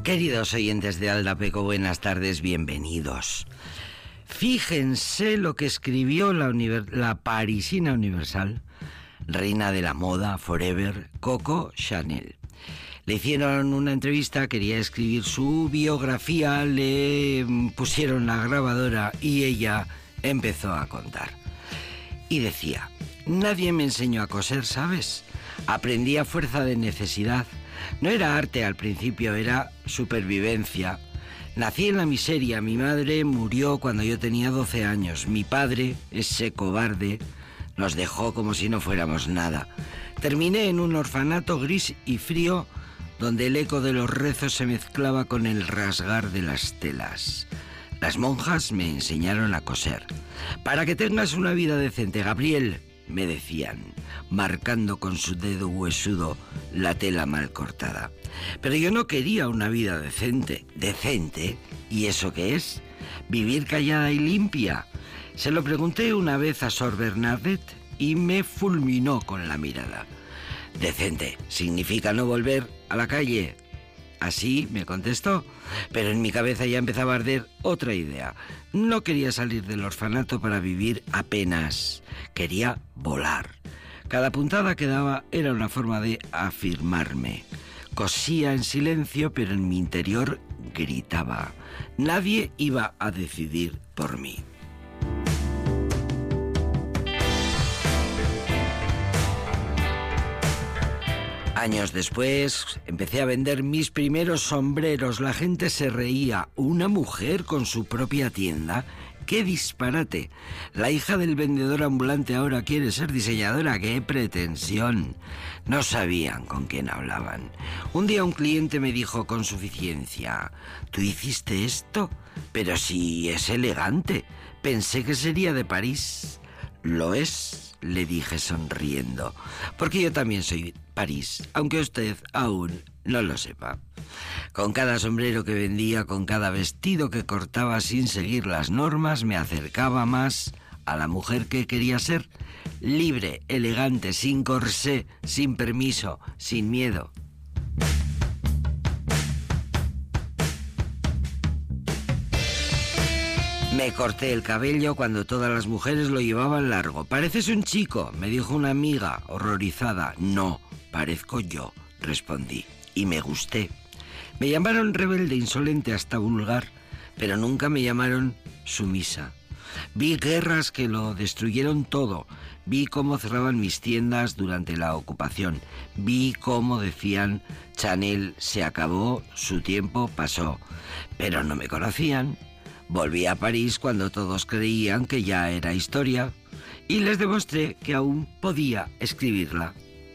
Queridos oyentes de Aldapeco, buenas tardes, bienvenidos. Fíjense lo que escribió la parisina universal, reina de la moda, forever, Coco Chanel. Le hicieron una entrevista, quería escribir su biografía, le pusieron la grabadora y ella empezó a contar. Y decía: nadie me enseñó a coser, ¿sabes? Aprendí a fuerza de necesidad. No era arte al principio, era supervivencia. Nací en la miseria, mi madre murió cuando yo tenía 12 años. Mi padre, ese cobarde, nos dejó como si no fuéramos nada. Terminé en un orfanato gris y frío, donde el eco de los rezos se mezclaba con el rasgar de las telas. Las monjas me enseñaron a coser. Para que tengas una vida decente, Gabriel, me decían, marcando con su dedo huesudo la tela mal cortada. Pero yo no quería una vida decente. ¿Decente? ¿Y eso qué es? ¿Vivir callada y limpia? Se lo pregunté una vez a Sor Bernadette y me fulminó con la mirada. Decente significa no volver a la calle. Así me contestó, pero en mi cabeza ya empezaba a arder otra idea. No quería salir del orfanato para vivir apenas. Quería volar. Cada puntada que daba era una forma de afirmarme. Cosía en silencio, pero en mi interior gritaba. Nadie iba a decidir por mí. Años después, empecé a vender mis primeros sombreros. La gente se reía. ¿Una mujer con su propia tienda? ¡Qué disparate! La hija del vendedor ambulante ahora quiere ser diseñadora. ¡Qué pretensión! No sabían con quién hablaban. Un día un cliente me dijo con suficiencia: ¿tú hiciste esto? Pero si es elegante. Pensé que sería de París. ¿Lo es?, le dije sonriendo, porque yo también soy París, aunque usted aún no lo sepa. Con cada sombrero que vendía, con cada vestido que cortaba sin seguir las normas, me acercaba más a la mujer que quería ser, libre, elegante, sin corsé, sin permiso, sin miedo. Me corté el cabello cuando todas las mujeres lo llevaban largo. «Pareces un chico», me dijo una amiga, horrorizada. «No, parezco yo», respondí, y me gusté. Me llamaron rebelde, insolente, hasta vulgar, pero nunca me llamaron sumisa. Vi guerras que lo destruyeron todo. Vi cómo cerraban mis tiendas durante la ocupación. Vi cómo decían: Chanel se acabó, su tiempo pasó. Pero no me conocían. Volví a París cuando todos creían que ya era historia y les demostré que aún podía escribirla.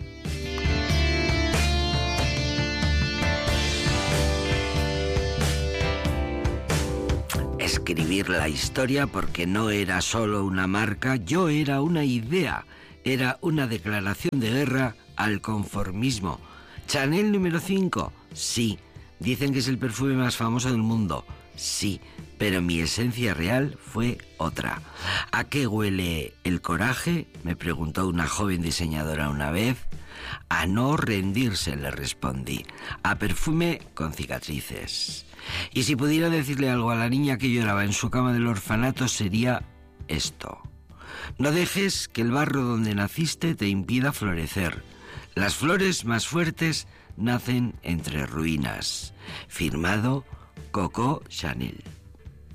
Escribir la historia, porque no era solo una marca, yo era una idea, era una declaración de guerra al conformismo. Chanel número 5, sí. Dicen que es el perfume más famoso del mundo, sí. Pero mi esencia real fue otra. ¿A qué huele el coraje?, me preguntó una joven diseñadora una vez. A no rendirse, le respondí. A perfume con cicatrices. Y si pudiera decirle algo a la niña que lloraba en su cama del orfanato, sería esto: no dejes que el barro donde naciste te impida florecer. Las flores más fuertes nacen entre ruinas. Firmado Coco Chanel.